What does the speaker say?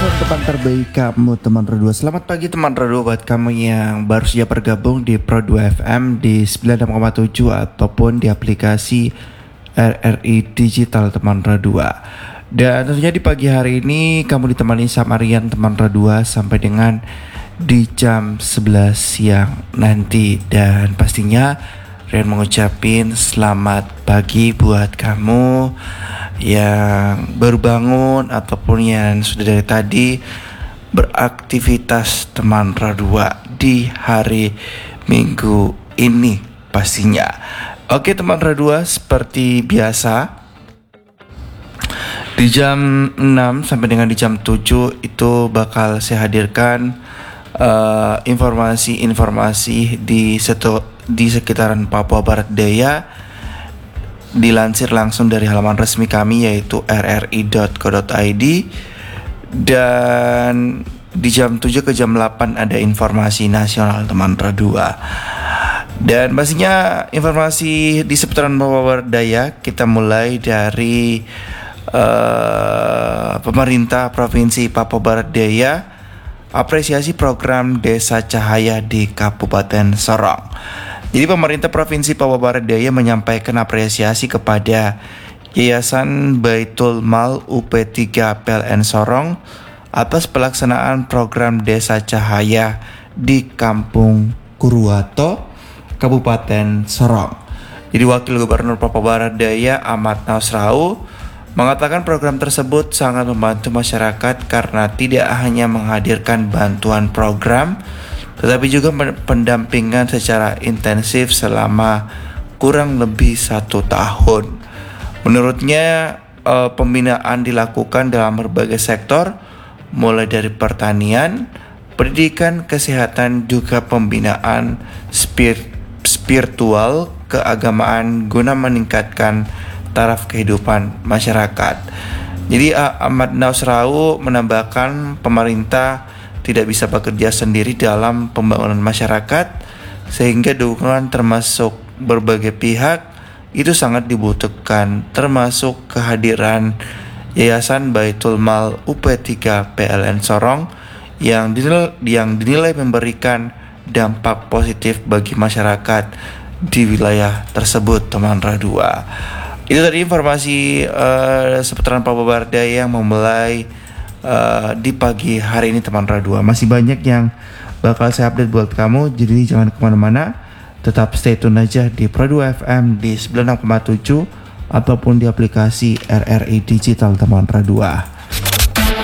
Teman terbaik kamu teman Pro2. Selamat pagi teman Pro2 buat kamu yang baru saja bergabung di Pro2 FM di 96,7 ataupun di aplikasi RRI Digital teman Pro2. Dan tentunya di pagi hari ini kamu ditemani sama Rian teman Pro2 sampai dengan di jam 11 siang nanti. Dan pastinya Rian mengucapin selamat pagi buat kamu yang baru bangun ataupun yang sudah dari tadi beraktivitas teman Pro2 di hari Minggu ini pastinya. Oke teman Pro2, seperti biasa di jam 6 sampai dengan di jam 7 itu bakal saya hadirkan informasi-informasi di sekitaran Papua Barat Daya, dilansir langsung dari halaman resmi kami yaitu rri.co.id. Dan di jam 7 ke jam 8 ada informasi nasional teman Pro2. Dan pastinya informasi di seputaran Papua Barat Daya kita mulai dari pemerintah Provinsi Papua Barat Daya apresiasi program Desa Cahaya di Kabupaten Sorong. Jadi pemerintah Provinsi Papua Barat Daya menyampaikan apresiasi kepada Yayasan Baitul Mal UP3 PLN Sorong atas pelaksanaan program Desa Cahaya di Kampung Kuruwato, Kabupaten Sorong. Jadi Wakil Gubernur Papua Barat Daya Ahmad Nasrau mengatakan program tersebut sangat membantu masyarakat karena tidak hanya menghadirkan bantuan program, tetapi juga pendampingan secara intensif selama kurang lebih 1 tahun. Menurutnya pembinaan dilakukan dalam berbagai sektor, mulai dari pertanian, pendidikan, kesehatan, juga pembinaan spiritual keagamaan guna meningkatkan taraf kehidupan masyarakat. Jadi Ahmad Nasrau menambahkan pemerintah tidak bisa bekerja sendiri dalam pembangunan masyarakat, sehingga dukungan termasuk berbagai pihak itu sangat dibutuhkan, termasuk kehadiran Yayasan Baitul Mal UP3 PLN Sorong yang dinilai memberikan dampak positif bagi masyarakat di wilayah tersebut teman Pro2. Itu tadi informasi seputaran Papua Barat Daya yang memulai di pagi hari ini teman Pro2. Masih banyak yang bakal saya update buat kamu, jadi jangan kemana-mana, tetap stay tune aja di Pro2 FM di 96,7 ataupun di aplikasi RRI Digital teman Pro2.